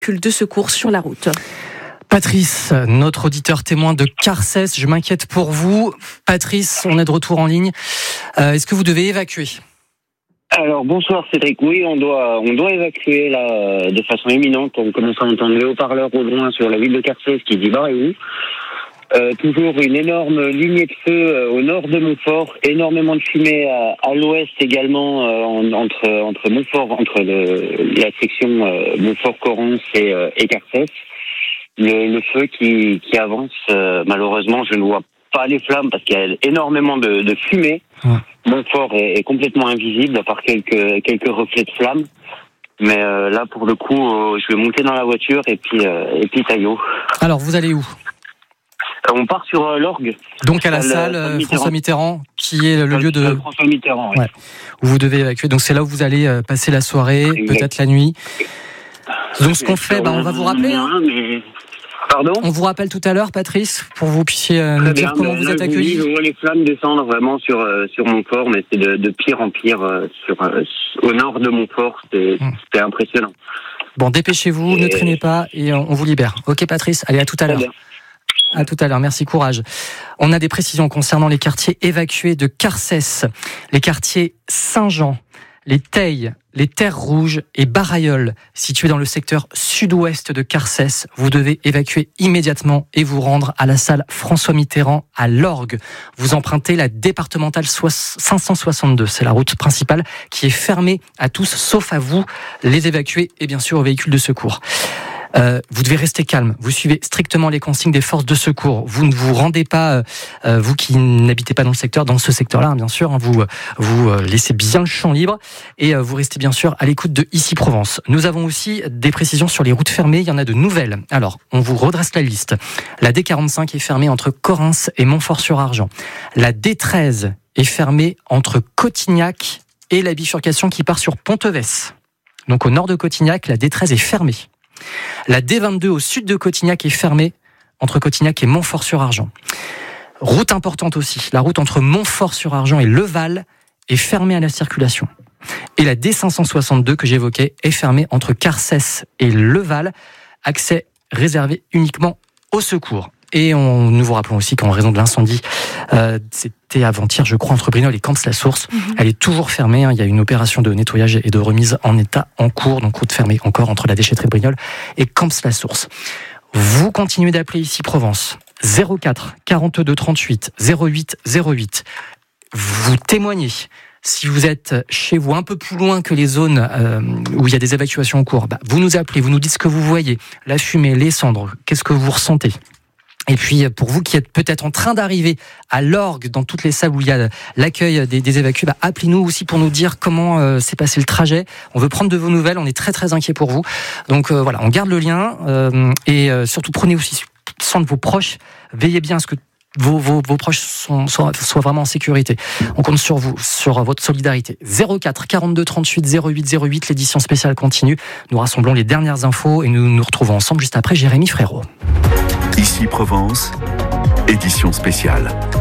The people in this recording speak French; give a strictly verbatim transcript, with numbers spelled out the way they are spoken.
véhicules de secours sur la route. Patrice, notre auditeur témoin de Carcès, je m'inquiète pour vous. Patrice, on est de retour en ligne. Euh, est-ce que vous devez évacuer ? Alors bonsoir Cédric, oui on doit on doit évacuer là euh, de façon imminente. On commence à entendre les haut-parleurs au loin sur la ville de Carcès qui dit barrez-vous. Euh, toujours une énorme lignée de feu euh, au nord de Montfort, énormément de fumée à, à l'ouest également euh, en, entre entre Montfort, entre le, la section euh, Montfort-Corrence et, euh, et Carcès. Le, le feu qui qui avance, euh, malheureusement je ne vois pas les flammes parce qu'il y a énormément de, de fumée. Ouais. Montfort est, est complètement invisible à part quelques quelques reflets de flammes. Mais euh, là pour le coup, euh, je vais monter dans la voiture et puis euh, et puis taillot. Alors vous allez où ? On part sur euh, l'orgue. Donc à la salle euh, Mitterrand. François Mitterrand, qui est le Salle, lieu de François Mitterrand, oui. Ouais, où vous devez évacuer. Donc c'est là où vous allez euh, passer la soirée, exact. Peut-être la nuit. Donc ce qu'on fait, bah, on va vous rappeler. Hein. Mais... Pardon ? On vous rappelle tout à l'heure, Patrice, pour que vous puissiez euh, nous dire comment vous êtes accueillis. Je vois les flammes descendre vraiment sur euh, sur Montfort, mais c'est de, de pire en pire euh, sur euh, au nord de Montfort. C'est, hum. c'est impressionnant. Bon, dépêchez-vous, et... ne traînez pas et on, on vous libère. Ok, Patrice. Allez, à tout à l'heure. À tout à l'heure, merci, courage. On a des précisions concernant les quartiers évacués de Carcès, les quartiers Saint-Jean, les Teilles, les Terres Rouges et Barailleul, situés dans le secteur sud-ouest de Carcès. Vous devez évacuer immédiatement et vous rendre à la salle François Mitterrand à l'Orgue. Vous empruntez la départementale cinq cent soixante-deux, c'est la route principale qui est fermée à tous, sauf à vous, les évacués et bien sûr aux véhicules de secours. Euh, vous devez rester calme. Vous suivez strictement les consignes des forces de secours. Vous ne vous rendez pas, euh, vous qui n'habitez pas dans le secteur, dans ce secteur-là, hein, bien sûr. Hein, vous vous euh, laissez bien le champ libre et euh, vous restez bien sûr à l'écoute de Ici Provence. Nous avons aussi des précisions sur les routes fermées. Il y en a de nouvelles. Alors, on vous redresse la liste. La D quarante-cinq est fermée entre Correns et Montfort-sur-Argent. La D treize est fermée entre Cotignac et la bifurcation qui part sur Ponteves. Donc, au nord de Cotignac, la D treize est fermée. La D vingt-deux au sud de Cotignac est fermée entre Cotignac et Montfort-sur-Argent. Route importante aussi, la route entre Montfort-sur-Argent et Leval est fermée à la circulation. Et la D cinq cent soixante-deux que j'évoquais est fermée entre Carcès et Leval, accès réservé uniquement au secours. Et on, nous vous rappelons aussi qu'en raison de l'incendie, euh, c'était avant-hier, je crois, entre Brignoles et Camps-la-Source, mmh. Elle est toujours fermée. Hein. Il y a une opération de nettoyage et de remise en état en cours, donc route fermée encore entre la déchetterie de Brignoles et Camps-la-Source. Vous continuez d'appeler Ici Provence, zéro quatre quarante-deux trente-huit zéro huit zéro huit. Vous témoignez. Si vous êtes chez vous un peu plus loin que les zones euh, où il y a des évacuations en cours, bah, vous nous appelez, vous nous dites ce que vous voyez, la fumée, les cendres, qu'est-ce que vous ressentez ? Et puis, pour vous qui êtes peut-être en train d'arriver à l'orgue, dans toutes les salles où il y a l'accueil des, des évacués, bah, appelez-nous aussi pour nous dire comment euh, s'est passé le trajet. On veut prendre de vos nouvelles, on est très très inquiets pour vous. Donc euh, voilà, on garde le lien euh, et euh, surtout prenez aussi soin de vos proches. Veillez bien à ce que vos, vos, vos proches sont, soient, soient vraiment en sécurité. On compte sur vous, sur votre solidarité. zéro quatre quarante-deux trente-huit zéro huit zéro huit, l'édition spéciale continue. Nous rassemblons les dernières infos et nous nous retrouvons ensemble juste après Jérémy Frérot. Ici Provence, édition spéciale.